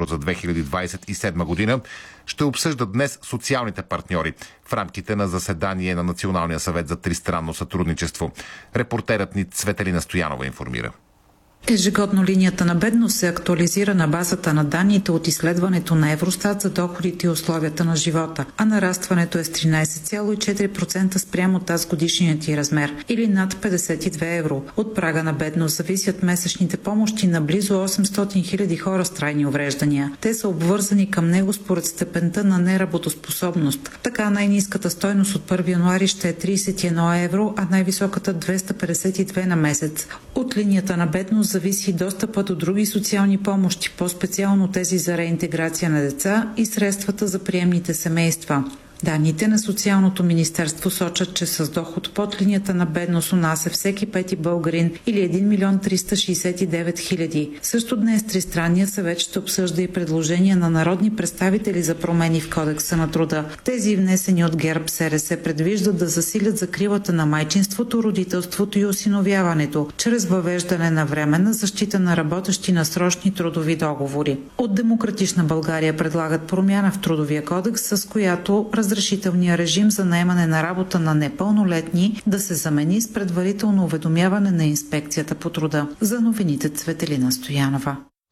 за 2027 година, ще обсъждат днес социалните партньори в рамките на заседание на Националния съвет за тристранно сътрудничество. Репортерът ни Цветелина Стоянова информира. Ежегодно линията на бедност се актуализира на базата на данните от изследването на Евростат за доходите и условията на живота, а нарастването е с 13,4% спрямо тази годишният и размер, или над 52 евро. От прага на бедност зависят месечните помощи на близо 800 хиляди хора с трайни увреждания. Те са обвързани към него според степента на неработоспособност. Така най-ниската стойност от 1 януари ще е 31 евро, а най-високата 252 на месец. От линията на бедност зависи достъпа до други социални помощи, по-специално тези за реинтеграция на деца и средствата за приемните семейства. Данните на Социалното министерство сочат, че с доход под линията на бедност у нас е всеки пети българин или 1 милион 369 хиляди. Също днес Тристранният съвет ще обсъжда и предложения на народни представители за промени в Кодекса на труда. Тези, внесени от ГЕРБ-СРС, предвиждат да засилят закрилата на майчинството, родителството и осиновяването, чрез въвеждане на временна защита на работещи на срочни трудови договори. От Демократична България предлагат промяна в Трудовия кодекс, с която разрешителния режим за наемане на работа на непълнолетни да се замени с предварително уведомяване на инспекцията по труда. За новините Цветелина Стоянова.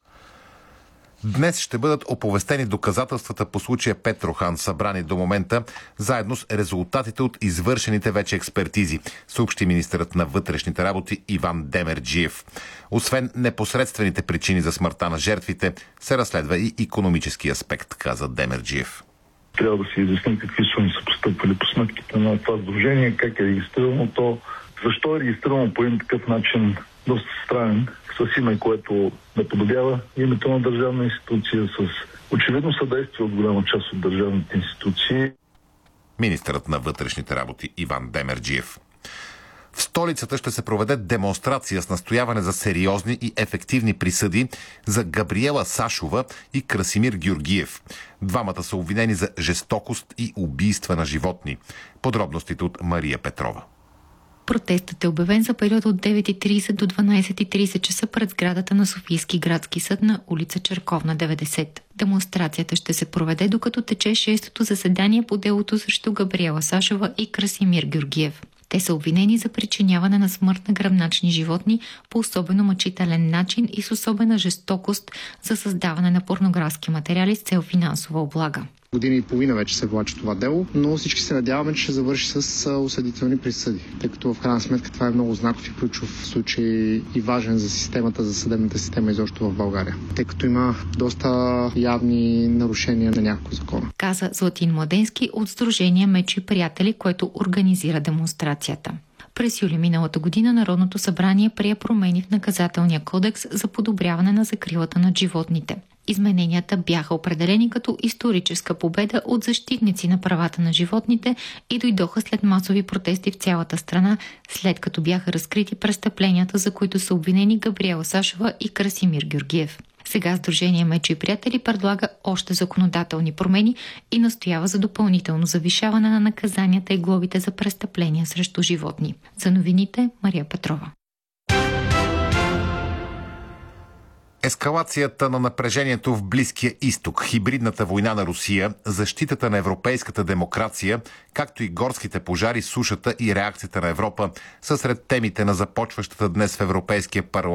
Днес ще бъдат оповестени доказателствата по случая Петрохан, събрани до момента, заедно с резултатите от извършените вече експертизи, съобщи министърът на вътрешните работи Иван Демерджиев. Освен непосредствените причини за смъртта на жертвите, се разследва и икономически аспект, каза Демерджиев. Трябва да се изясни какви суми са постъпвали по сметките на това сдружение, как е регистрирано то, защо е регистрирано по един такъв начин, доста странен, с име, което наподобява името на държавна институция, с очевидно съдействие от голяма част от държавните институции. Министърът на вътрешните работи Иван Демерджиев. В столицата ще се проведе демонстрация с настояване за сериозни и ефективни присъди за Габриела Сашова и Красимир Георгиев. Двамата са обвинени за жестокост и убийства на животни. Подробностите от Мария Петрова. Протестът е обявен за период от 9:30 до 12:30 часа пред сградата на Софийски градски съд на улица Черковна 90. Демонстрацията ще се проведе докато тече 6-то заседание по делото срещу Габриела Сашова и Красимир Георгиев. Те са обвинени за причиняване на смърт на гръбначни животни по особено мъчителен начин и с особена жестокост за създаване на порнографски материали с цел финансова облага. Година и половина вече се влачи това дело, но всички се надяваме, че ще завърши с осъдителни присъди, тъй като в крайна сметка това е много знаков и ключов случай и важен за системата, за съдебната система изобщо в България, тъй като има доста явни нарушения на някои закона. Каза Златин Младенски от Сдружение Мечо и приятели, което организира демонстрацията. През юли миналата година Народното събрание прие промени в Наказателния кодекс за подобряване на закрилата над животните. Измененията бяха определени като историческа победа от защитници на правата на животните и дойдоха след масови протести в цялата страна, след като бяха разкрити престъпленията, за които са обвинени Габриела Сашова и Красимир Георгиев. Сега Сдружение Мечо и приятели предлага още законодателни промени и настоява за допълнително завишаване на наказанията и глобите за престъпления срещу животни. За новините Мария Петрова. Ескалацията на напрежението в Близкия изток, хибридната война на Русия, защитата на европейската демокрация, както и горските пожари, сушата и реакцията на Европа са сред темите на започващата днес в Европейския парламент